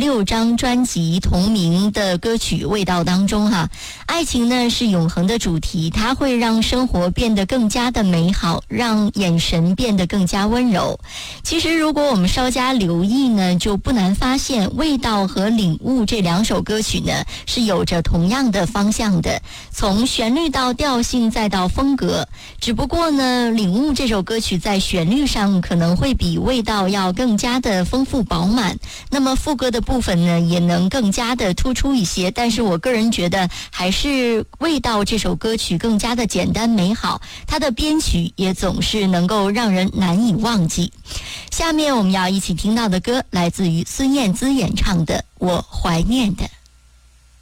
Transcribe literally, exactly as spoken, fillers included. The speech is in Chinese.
六张专辑同名的歌曲《味道》当中哈，爱情呢是永恒的主题，它会让生活变得更加的美好，让眼神变得更加温柔。其实如果我们稍加留意呢，就不难发现《味道》和《领悟》这两首歌曲呢是有着同样的方向的，从旋律到调性再到风格，只不过呢，《领悟》这首歌曲在旋律上可能会比《味道》要更加的丰富饱满，那么副歌的部分呢也能更加的突出一些，但是我个人觉得还是《味道》这首歌曲更加的简单美好，它的编曲也总是能够让人难以忘记。下面我们要一起听到的歌来自于孙燕姿演唱的《我怀念的》。